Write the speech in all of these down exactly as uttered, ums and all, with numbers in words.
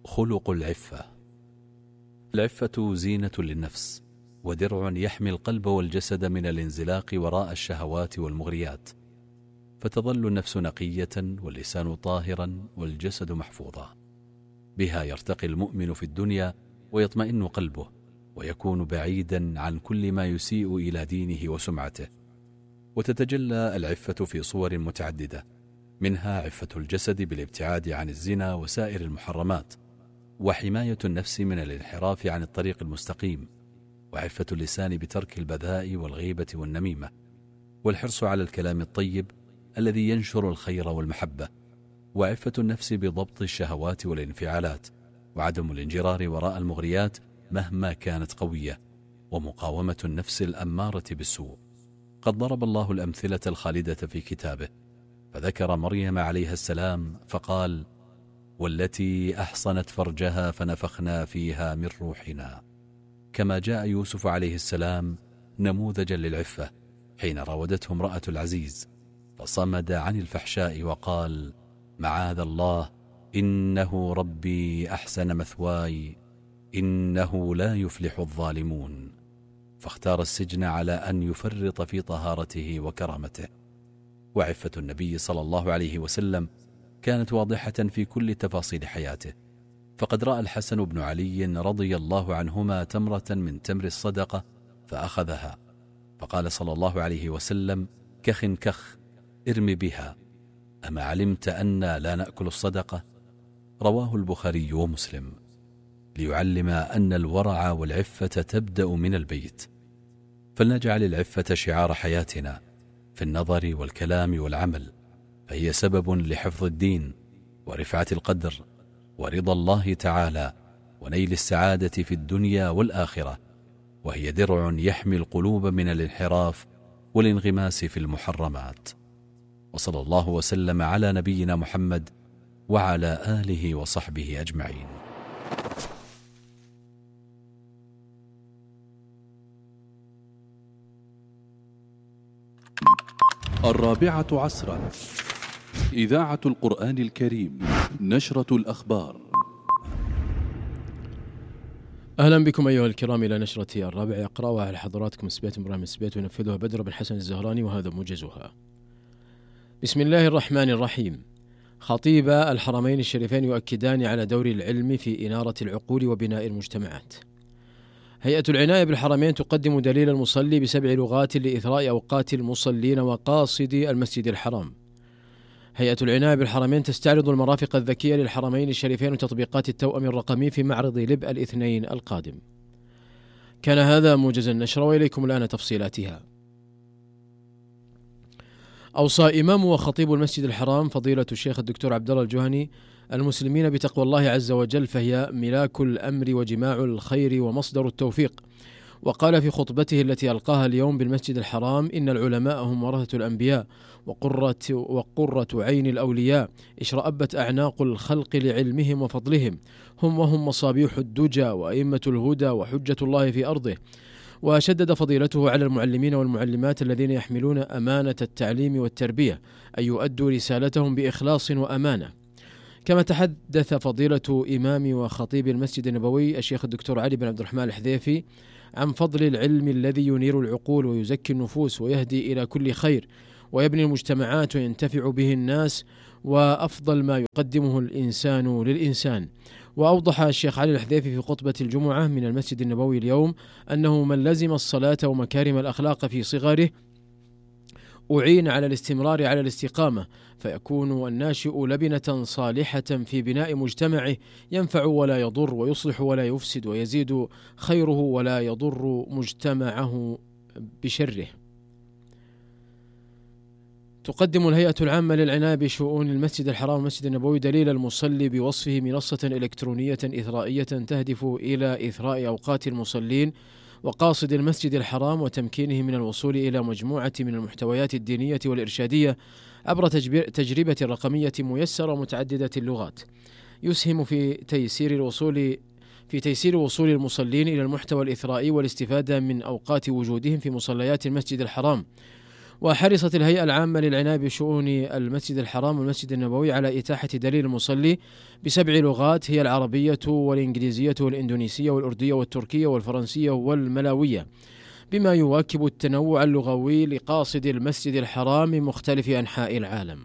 خلق العفة. العفة زينة للنفس، ودرع يحمي القلب والجسد من الانزلاق وراء الشهوات والمغريات، فتظل النفس نقية واللسان طاهرا والجسد محفوظا. بها يرتقي المؤمن في الدنيا ويطمئن قلبه، ويكون بعيدا عن كل ما يسيء إلى دينه وسمعته. وتتجلى العفة في صور متعددة، منها عفة الجسد بالابتعاد عن الزنا وسائر المحرمات، وحماية النفس من الانحراف عن الطريق المستقيم، وعفة اللسان بترك البذاء والغيبة والنميمة، والحرص على الكلام الطيب الذي ينشر الخير والمحبة، وعفة النفس بضبط الشهوات والانفعالات، وعدم الانجرار وراء المغريات مهما كانت قوية، ومقاومة النفس الأمارة بالسوء. قد ضرب الله الأمثلة الخالدة في كتابه، فذكر مريم عليها السلام فقال: والتي أحصنت فرجها فنفخنا فيها من روحنا. كما جاء يوسف عليه السلام نموذجا للعفة حين راودته امرأة العزيز، فصمد عن الفحشاء وقال: معاذ الله، إنه ربي أحسن مثواي، إنه لا يفلح الظالمون. فاختار السجن على أن يفرط في طهارته وكرامته. وعفة النبي صلى الله عليه وسلم كانت واضحة في كل تفاصيل حياته، فقد رأى الحسن بن علي رضي الله عنهما تمرة من تمر الصدقة فأخذها، فقال صلى الله عليه وسلم: كخ كخ، ارم بها، أما علمت أن لا نأكل الصدقة؟ رواه البخاري ومسلم، ليعلم أن الورع والعفة تبدأ من البيت. فلنجعل العفة شعار حياتنا في النظر والكلام والعمل، فهي سبب لحفظ الدين ورفعة القدر ورضا الله تعالى ونيل السعادة في الدنيا والآخرة، وهي درع يحمي القلوب من الانحراف والانغماس في المحرمات. وصلى الله وسلم على نبينا محمد وعلى آله وصحبه أجمعين. الرابعة عصرا، إذاعة القرآن الكريم، نشرة الأخبار. أهلا بكم أيها الكرام إلى نشرة الرابعة، يقرأها على حضراتكم سبيت إبراهيم سبيت وينفذها بدر بن حسن الزهراني، وهذا موجزها. بسم الله الرحمن الرحيم. خطيب الحرمين الشريفين يؤكدان على دور العلم في إنارة العقول وبناء المجتمعات. هيئة العناية بالحرمين تقدم دليل المصلي بسبع لغات لإثراء أوقات المصلين وقاصدي المسجد الحرام. هيئة العناية بالحرمين تستعرض المرافق الذكية للحرمين الشريفين وتطبيقات التوأم الرقمي في معرض لبء الاثنين القادم. كان هذا موجز النشرة، وإليكم الآن تفصيلاتها. أوصى إمام وخطيب المسجد الحرام فضيلة الشيخ الدكتور عبد الله الجهني المسلمين بتقوى الله عز وجل، فهي ملاك الأمر وجماع الخير ومصدر التوفيق. وقال في خطبته التي ألقاها اليوم بالمسجد الحرام: إن العلماء هم ورثة الأنبياء وقرة, وقرة عين الأولياء، اشرأبت أعناق الخلق لعلمهم وفضلهم، هم وهم مصابيح الدجى وأئمة الهدى وحجة الله في أرضه. وشدد فضيلته على المعلمين والمعلمات الذين يحملون أمانة التعليم والتربية أن يؤدوا رسالتهم بإخلاص وأمانة. كما تحدث فضيلة إمام وخطيب المسجد النبوي الشيخ الدكتور علي بن عبد الرحمن الحذيفي عن فضل العلم الذي ينير العقول ويزكي النفوس ويهدي إلى كل خير ويبني المجتمعات وينتفع به الناس، وأفضل ما يقدمه الإنسان للإنسان. وأوضح الشيخ علي الحذيفي في خطبة الجمعة من المسجد النبوي اليوم أنه من لزم الصلاة ومكارم الأخلاق في صغره أعين على الاستمرار على الاستقامة، فيكون الناشئ لبنة صالحة في بناء مجتمعه ينفع ولا يضر ويصلح ولا يفسد ويزيد خيره ولا يضر مجتمعه بشره. تقدم الهيئة العامة للعناية بشؤون المسجد الحرام والمسجد النبوي دليل المصلي بوصفه منصة إلكترونية إثرائية تهدف إلى إثراء أوقات المصلين وقاصد المسجد الحرام وتمكينه من الوصول إلى مجموعة من المحتويات الدينية والإرشادية عبر تجربة رقمية ميسرة ومتعددة اللغات، يسهم في تيسير الوصول في تيسير وصول المصلين إلى المحتوى الإثرائي والاستفادة من أوقات وجودهم في مصليات المسجد الحرام. وحرصت الهيئة العامة للعناية بشؤون المسجد الحرام والمسجد النبوي على إتاحة دليل المصلي بسبع لغات هي العربية والإنجليزية والإندونيسية والأردية والتركية والفرنسية والملاوية، بما يواكب التنوع اللغوي لقاصد المسجد الحرام من مختلف أنحاء العالم.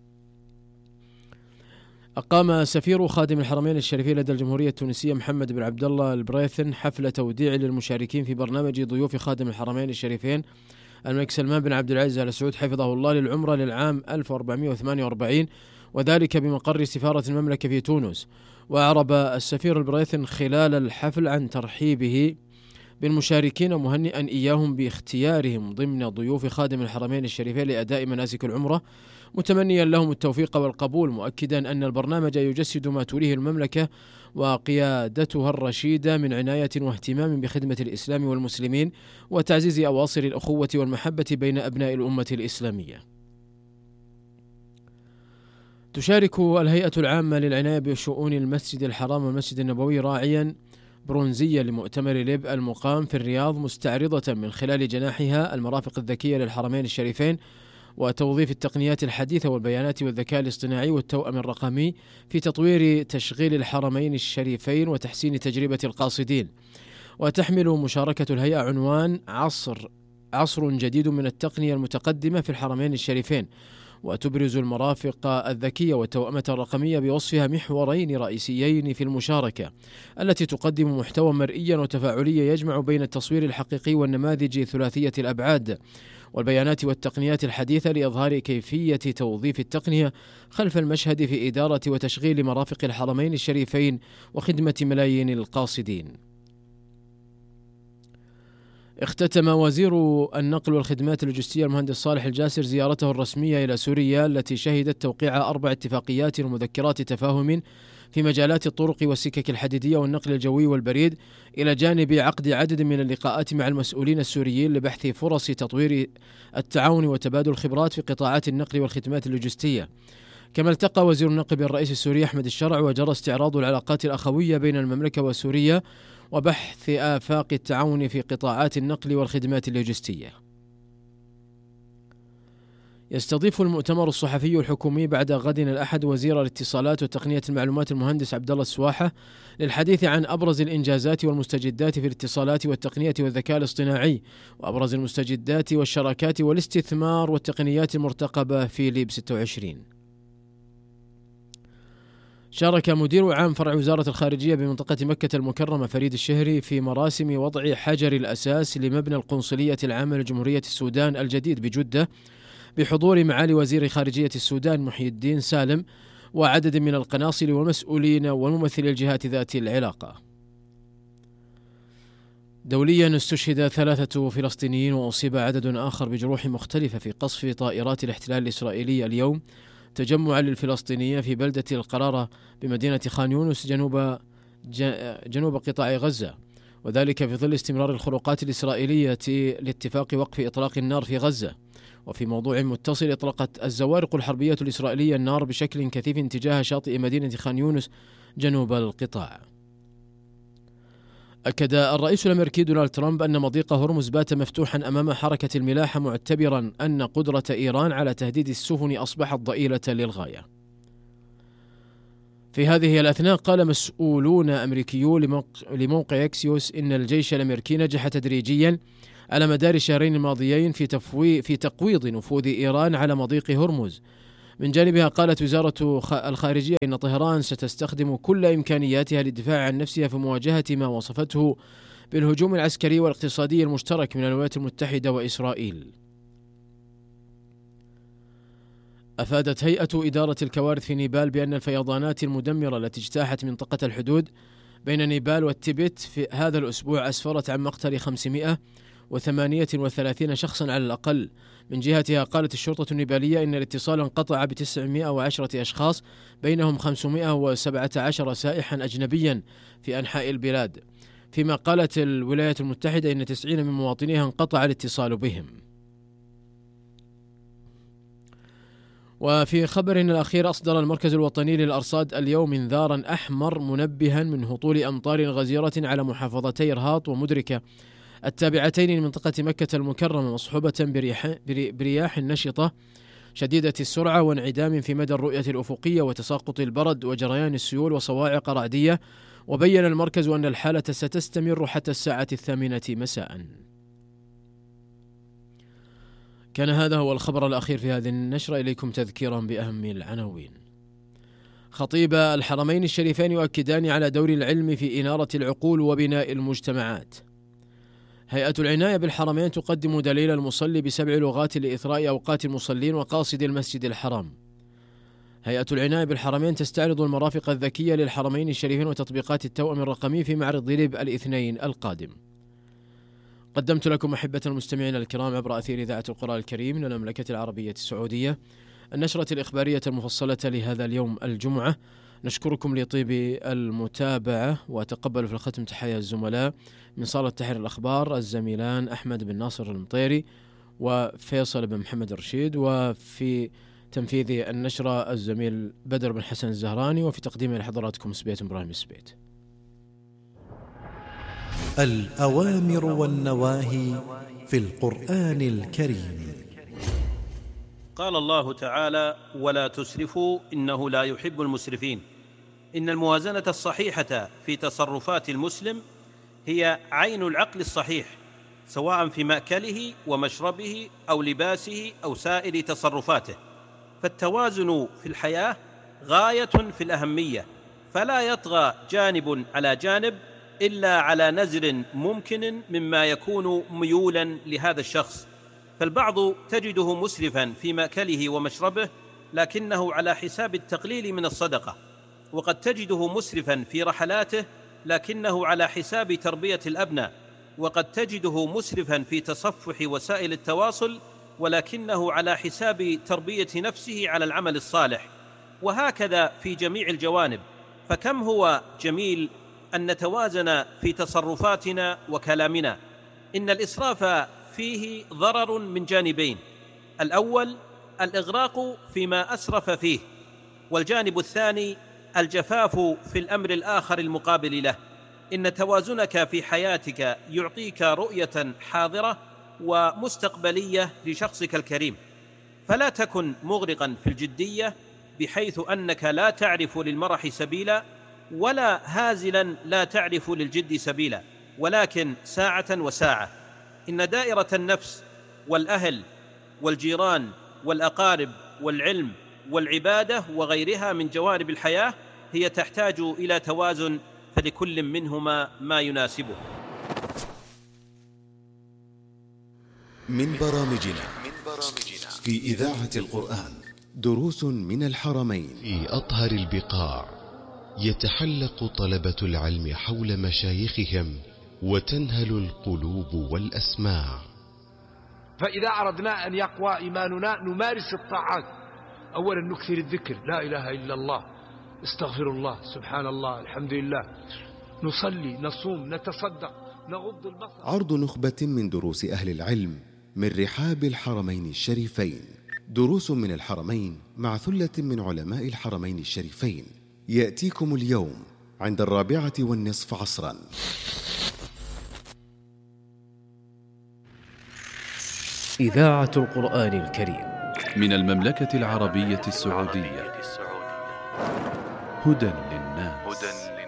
أقام سفير خادم الحرمين الشريفين لدى الجمهورية التونسية محمد بن عبد الله البريثن حفلة توديع للمشاركين في برنامج ضيوف خادم الحرمين الشريفين الملك سلمان بن عبد العزيز آل سعود حفظه الله للعمرة للعام ألف وأربعمائة وثمانية وأربعين، وذلك بمقر سفارة المملكة في تونس. وأعرب السفير البريثن خلال الحفل عن ترحيبه بالمشاركين مهنئا إياهم باختيارهم ضمن ضيوف خادم الحرمين الشريفين لأداء مناسك العمرة، متمنيا لهم التوفيق والقبول، مؤكدا أن البرنامج يجسد ما تريه المملكة وقيادتها الرشيدة من عناية واهتمام بخدمة الإسلام والمسلمين وتعزيز أواصر الأخوة والمحبة بين أبناء الأمة الإسلامية. تشارك الهيئة العامة للعناية بشؤون المسجد الحرام والمسجد النبوي راعيا برونزية لمؤتمر لب المقام في الرياض، مستعرضة من خلال جناحها المرافق الذكية للحرمين الشريفين وتوظيف التقنيات الحديثة والبيانات والذكاء الاصطناعي والتوأم الرقمي في تطوير تشغيل الحرمين الشريفين وتحسين تجربة القاصدين. وتحمل مشاركة الهيئة عنوان عصر عصر جديد من التقنية المتقدمة في الحرمين الشريفين، وتبرز المرافق الذكية والتوأمة الرقمية بوصفها محورين رئيسيين في المشاركة، التي تقدم محتوى مرئيا وتفاعليا يجمع بين التصوير الحقيقي والنماذج ثلاثية الأبعاد والبيانات والتقنيات الحديثة لإظهار كيفية توظيف التقنية خلف المشهد في إدارة وتشغيل مرافق الحرمين الشريفين وخدمة ملايين القاصدين. اختتم وزير النقل والخدمات اللوجستية المهندس صالح الجاسر زيارته الرسمية إلى سوريا، التي شهدت توقيع أربع اتفاقيات ومذكرات تفاهم في مجالات الطرق والسكك الحديدية والنقل الجوي والبريد، إلى جانب عقد عدد من اللقاءات مع المسؤولين السوريين لبحث فرص تطوير التعاون وتبادل الخبرات في قطاعات النقل والخدمات اللوجستية. كما التقى وزير النقل بالرئيس السوري أحمد الشرع وجرى استعراض العلاقات الأخوية بين المملكة وسوريا وبحث آفاق التعاون في قطاعات النقل والخدمات اللوجستية. يستضيف المؤتمر الصحفي الحكومي بعد غد الأحد وزير الاتصالات وتقنية المعلومات المهندس عبد الله السواحة للحديث عن أبرز الإنجازات والمستجدات في الاتصالات والتقنية والذكاء الاصطناعي، وأبرز المستجدات والشراكات والاستثمار والتقنيات المرتقبة في ليب ستة وعشرين. شارك مدير عام فرع وزارة الخارجية بمنطقة مكة المكرمة فريد الشهري في مراسم وضع حجر الأساس لمبنى القنصلية العامة لجمهورية السودان الجديد بجدة، بحضور معالي وزير خارجية السودان محي الدين سالم وعدد من القناصل والمسؤولين وممثلي الجهات ذات العلاقة. دوليا استشهد ثلاثة فلسطينيين وأصيب عدد آخر بجروح مختلفة في قصف طائرات الاحتلال الإسرائيلي اليوم تجمعا للفلسطينيين في بلدة القرارة بمدينة خان يونس جنوب جنوب قطاع غزة، وذلك في ظل استمرار الخروقات الإسرائيلية لاتفاق وقف إطلاق النار في غزة. وفي موضوع متصل، أطلقت الزوارق الحربية الإسرائيلية النار بشكل كثيف تجاه شاطئ مدينة خان يونس جنوب القطاع. أكد الرئيس الأمريكي دونالد ترامب أن مضيق هرمز بات مفتوحا أمام حركة الملاحة، معتبرا أن قدرة إيران على تهديد السفن أصبحت ضئيلة للغاية. في هذه الأثناء قال مسؤولون أمريكيون لموقع إكسيوس إن الجيش الأمريكي نجح تدريجيا على مدار الشهرين الماضيين في تفوي في تقويض نفوذ إيران على مضيق هرمز. من جانبها قالت وزارة الخارجية إن طهران ستستخدم كل إمكانياتها للدفاع عن نفسها في مواجهة ما وصفته بالهجوم العسكري والاقتصادي المشترك من الولايات المتحدة وإسرائيل. أفادت هيئة إدارة الكوارث في نيبال بأن الفيضانات المدمرة التي اجتاحت منطقة الحدود بين نيبال والتبت في هذا الأسبوع أسفرت عن مقتل خمسمائة وثمانية وثلاثين شخصا على الأقل. من جهتها قالت الشرطة النيبالية إن الاتصال انقطع بتسعمائة وعشرة أشخاص، بينهم خمسمائة وسبعة عشر سائحا أجنبيا في أنحاء البلاد، فيما قالت الولايات المتحدة إن تسعين من مواطنيها انقطع الاتصال بهم. وفي خبر الأخير، أصدر المركز الوطني للأرصاد اليوم انذارا أحمر منبها من هطول أمطار غزيرة على محافظتي رهاط ومدركة التابعتين لمنطقة مكة المكرمة، مصحوبة برياح, برياح نشطة شديدة السرعة وانعدام في مدى الرؤية الأفقية وتساقط البرد وجريان السيول وصواعق رعدية. وبين المركز أن الحالة ستستمر حتى الساعة الثامنة مساء. كان هذا هو الخبر الأخير في هذه النشرة. إليكم تذكيرا بأهم العناوين. خطيب الحرمين الشريفين يؤكدان على دور العلم في إنارة العقول وبناء المجتمعات. هيئة العناية بالحرمين تقدم دليل المصلي بسبع لغات لإثراء أوقات المصلين وقاصد المسجد الحرام. هيئة العناية بالحرمين تستعرض المرافق الذكية للحرمين الشريفين وتطبيقات التوأم الرقمي في معرض ضرب الاثنين القادم. قدمت لكم أحبة المستمعين الكرام عبر أثير إذاعة القرآن الكريم من المملكة العربية السعودية النشرة الإخبارية المفصلة لهذا اليوم الجمعة. نشكركم لطيب المتابعة، وتقبلوا في الختم تحية الزملاء من صالة تحرير الأخبار الزميلان أحمد بن ناصر المطيري وفيصل بن محمد الرشيد، وفي تنفيذ النشرة الزميل بدر بن حسن الزهراني، وفي تقديمها لحضراتكم سبيت إبراهيم سبيت. الأوامر والنواهي في القرآن الكريم. قال الله تعالى: ولا تسرفوا إنه لا يحب المسرفين. إن الموازنة الصحيحة في تصرفات المسلم هي عين العقل الصحيح، سواء في مأكله ومشربه أو لباسه أو سائر تصرفاته. فالتوازن في الحياة غاية في الأهمية، فلا يطغى جانب على جانب إلا على نزر ممكن مما يكون ميولا لهذا الشخص. فالبعض تجده مسرفا في مأكله ومشربه لكنه على حساب التقليل من الصدقة، وقد تجده مسرفا في رحلاته لكنه على حساب تربية الأبناء، وقد تجده مسرفا في تصفح وسائل التواصل ولكنه على حساب تربية نفسه على العمل الصالح، وهكذا في جميع الجوانب. فكم هو جميل أن نتوازن في تصرفاتنا وكلامنا. إن الإسراف فيه ضرر من جانبين: الأول الإغراق فيما أسرف فيه، والجانب الثاني الجفاف في الأمر الآخر المقابل له. إن توازنك في حياتك يعطيك رؤية حاضرة ومستقبلية لشخصك الكريم، فلا تكن مغرقا في الجدية بحيث أنك لا تعرف للمرح سبيلا، ولا هازلا لا تعرف للجد سبيلا، ولكن ساعة وساعة. إن دائرة النفس والأهل والجيران والأقارب والعلم والعبادة وغيرها من جوانب الحياة هي تحتاج إلى توازن، فلكل منهما ما يناسبه. من برامجنا في إذاعة القرآن دروس من الحرمين. في أطهر البقاع يتحلق طلبة العلم حول مشايخهم وتنهل القلوب والأسماع. فإذا أردنا أن يقوى إيماننا نمارس الطاعات. أولا نكثر الذكر، لا إله إلا الله، استغفر الله، سبحان الله، الحمد لله، نصلي، نصوم، نتصدق، نغض البصر. عرض نخبة من دروس أهل العلم من رحاب الحرمين الشريفين. دروس من الحرمين مع ثلة من علماء الحرمين الشريفين يأتيكم اليوم عند الرابعة والنصف عصرا. إذاعة القرآن الكريم من المملكة العربية السعودية. هدى للناس.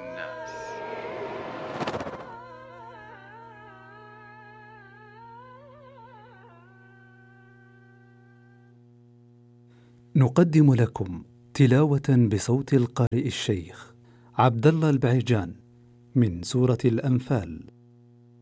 نقدم لكم تلاوة بصوت القارئ الشيخ عبد الله البعيجان من سورة الأنفال.